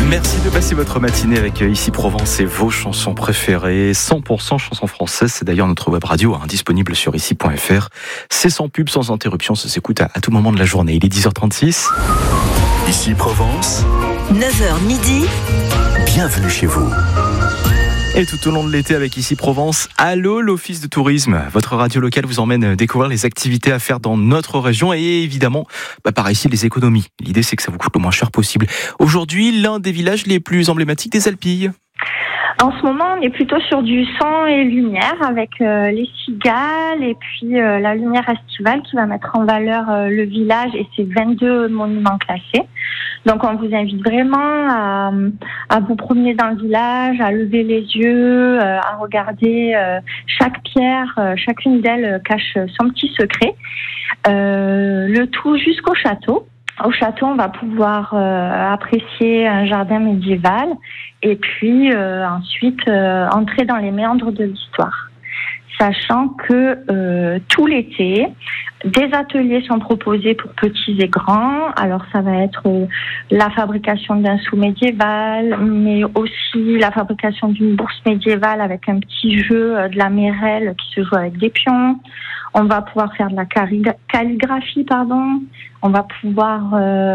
Merci de passer votre matinée avec Ici Provence et vos chansons préférées. 100% chansons françaises, c'est d'ailleurs notre web radio, disponible sur ici.fr. C'est sans pub, sans interruption, ça s'écoute à tout moment de la journée. Il est 10h36. Ici Provence, 9h midi. Bienvenue chez vous. Et tout au long de l'été avec Ici Provence, allô l'Office de tourisme. Votre radio locale vous emmène découvrir les activités à faire dans notre région et évidemment, par ici, les économies. L'idée, c'est que ça vous coûte le moins cher possible. Aujourd'hui, l'un des villages les plus emblématiques des Alpilles. En ce moment, on est plutôt sur du son et lumière avec les cigales et puis la lumière estivale qui va mettre en valeur le village et ses 22 monuments classés. Donc, on vous invite vraiment à vous promener dans le village, à lever les yeux, à regarder chaque pierre. Chacune d'elles cache son petit secret. Le tout jusqu'au château. Au château, on va pouvoir apprécier un jardin médiéval et puis ensuite entrer dans les méandres de l'histoire. Sachant que tout l'été, des ateliers sont proposés pour petits et grands. Alors ça va être la fabrication d'un sou médiéval, mais aussi la fabrication d'une bourse médiévale avec un petit jeu de la mérelle qui se joue avec des pions. On va pouvoir faire de la calligraphie, On va pouvoir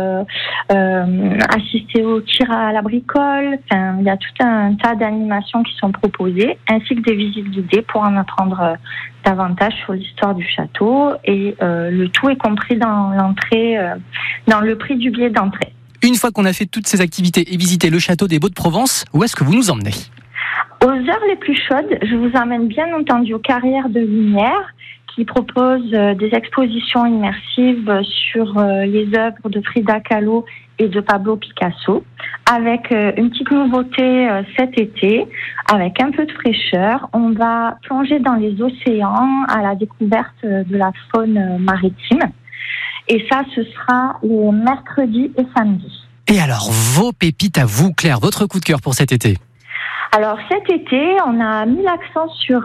assister au tir à la bricole. Enfin, il y a tout un tas d'animations qui sont proposées, ainsi que des visites guidées pour en apprendre davantage sur l'histoire du château. Et le tout est compris dans l'entrée, dans le prix du billet d'entrée. Une fois qu'on a fait toutes ces activités et visité le château des Baux-de-Provence, où est-ce que vous nous emmenez ? Aux heures les plus chaudes, je vous emmène bien entendu aux carrières de lumière, qui propose des expositions immersives sur les œuvres de Frida Kahlo et de Pablo Picasso, avec une petite nouveauté cet été, avec un peu de fraîcheur. On va plonger dans les océans à la découverte de la faune maritime. Et ça, ce sera les mercredis et samedis. Et alors, vos pépites à vous, Claire, votre coup de cœur pour cet été ? Alors cet été, on a mis l'accent sur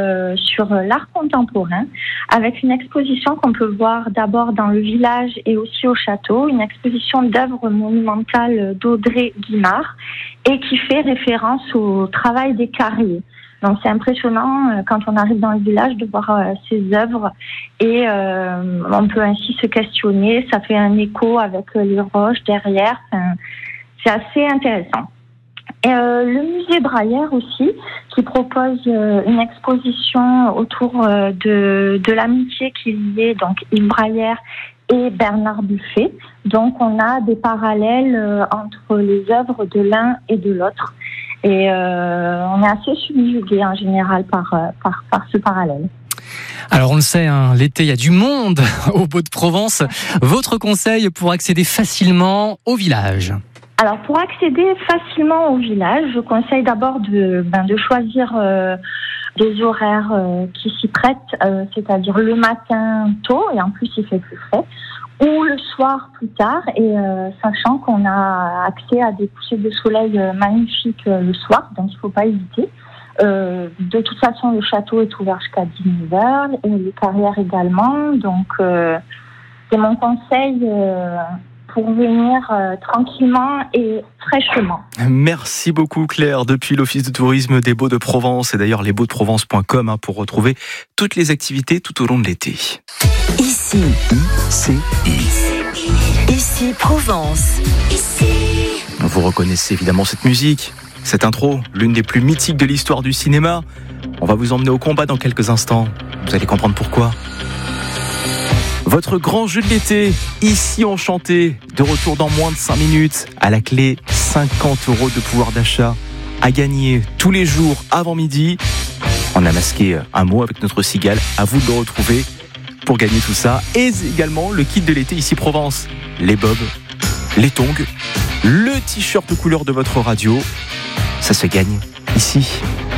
l'art contemporain avec une exposition qu'on peut voir d'abord dans le village et aussi au château, une exposition d'œuvres monumentales d'Audrey Guimard et qui fait référence au travail des carriers. Donc c'est impressionnant quand on arrive dans le village de voir ces œuvres et on peut ainsi se questionner, ça fait un écho avec les roches derrière, c'est assez intéressant. Et le musée Braillère aussi, qui propose une exposition autour de l'amitié qu'il y ait, donc Yves Braillère et Bernard Buffet. Donc on a des parallèles entre les œuvres de l'un et de l'autre. Et on est assez subjugué en général par ce parallèle. Alors on le sait, l'été il y a du monde au Baux-de-Provence. Votre conseil pour accéder facilement au village ? Alors, pour accéder facilement au village, je conseille d'abord de choisir des horaires qui s'y prêtent, c'est-à-dire le matin tôt, et en plus il fait plus frais, ou le soir plus tard, et sachant qu'on a accès à des couchers de soleil magnifiques le soir, donc il ne faut pas hésiter. De toute façon, le château est ouvert jusqu'à 19h, et les carrières également, donc c'est mon conseil pour venir tranquillement et fraîchement. Merci beaucoup Claire, depuis l'Office de tourisme des Baux-de-Provence et d'ailleurs lesbauxdeprovence.com pour retrouver toutes les activités tout au long de l'été. Ici Provence. Vous reconnaissez évidemment cette musique, cette intro, l'une des plus mythiques de l'histoire du cinéma. On va vous emmener au combat dans quelques instants. Vous allez comprendre pourquoi. Votre grand jeu de l'été, Ici Enchanté, de retour dans moins de 5 minutes. À la clé, 50 € de pouvoir d'achat à gagner tous les jours avant midi. On a masqué un mot avec notre cigale. À vous de le retrouver pour gagner tout ça. Et également le kit de l'été Ici Provence. Les bobs, les tongs, le t-shirt couleur de votre radio. Ça se gagne ici.